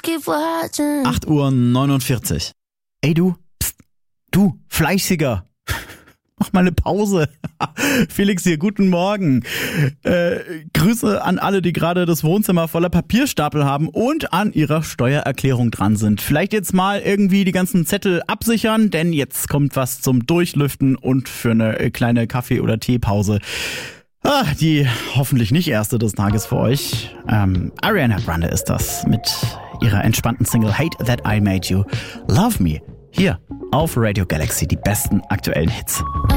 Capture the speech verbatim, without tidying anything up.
acht Uhr neunundvierzig. Ey du, pst, du, Fleißiger. Mach mal eine Pause. Felix hier, guten Morgen. Äh, Grüße an alle, die gerade das Wohnzimmer voller Papierstapel haben und an ihrer Steuererklärung dran sind. Vielleicht jetzt mal irgendwie die ganzen Zettel absichern, denn jetzt kommt was zum Durchlüften und für eine kleine Kaffee- oder Teepause. Ah, die hoffentlich nicht erste des Tages für euch. Ähm, Ariana Grande ist das mit ihrer entspannten Single Hate That I Made You. Love Me. Hier auf Radio Galaxy, die besten aktuellen Hits.